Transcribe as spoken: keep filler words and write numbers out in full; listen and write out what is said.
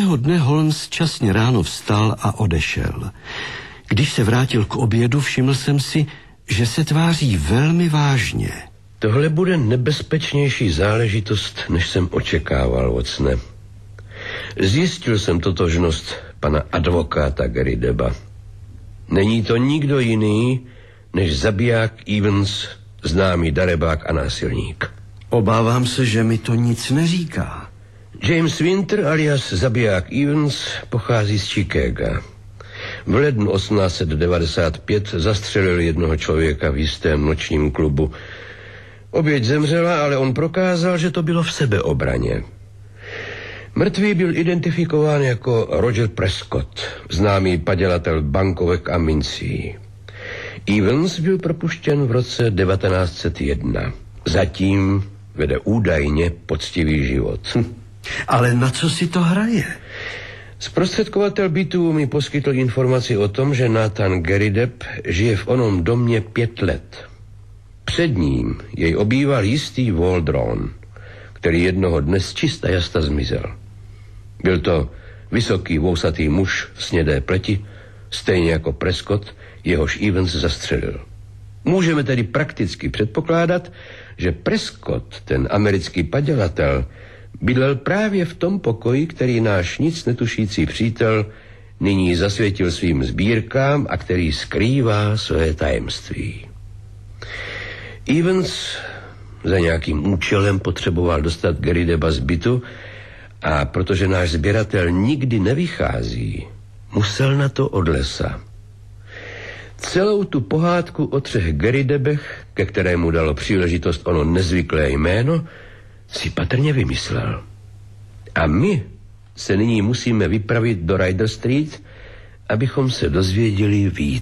Druhého dne Holmes časně ráno vstal a odešel. Když se vrátil k obědu, všiml jsem si, že se tváří velmi vážně. Tohle bude nebezpečnější záležitost, než jsem očekával, Watsone. Zjistil jsem totožnost pana advokáta Garrideba. Není to nikdo jiný, než zabiják Evans, známý darebák a násilník. Obávám se, že mi to nic neříká. James Winter alias zabiják Evans pochází z Chicaga. V lednu osmnáct set devadesát pět zastřelil jednoho člověka v jistém nočním klubu. Oběť zemřela, ale on prokázal, že to bylo v sebeobraně. Mrtvý byl identifikován jako Roger Prescott, známý padělatel bankovek a mincí. Evans byl propuštěn v roce devatenáct set jedna. Zatím vede údajně poctivý život. Hm. Ale na co si to hraje? Zprostředkovatel bytů mi poskytl informaci o tom, že Nathan Garrideb žije v onom domě pět let. Před ním jej obýval jistý Waldron, který jednoho dne z čista jasta zmizel. Byl to vysoký vousatý muž v snědé pleti, stejně jako Prescott, jehož Evans zastřelil. Můžeme tedy prakticky předpokládat, že Prescott, ten americký padělatel, bydlel právě v tom pokoji, který náš nic netušící přítel nyní zasvětil svým sbírkám a který skrývá své tajemství. Evans za nějakým účelem potřeboval dostat Garrideba z bytu a protože náš sběratel nikdy nevychází, musel na to od lesa. Celou tu pohádku o třech Garridebech, ke kterému dalo příležitost ono nezvyklé jméno, si patrně vymyslel. A my se nyní musíme vypravit do Ryder Street, abychom se dozvěděli víc.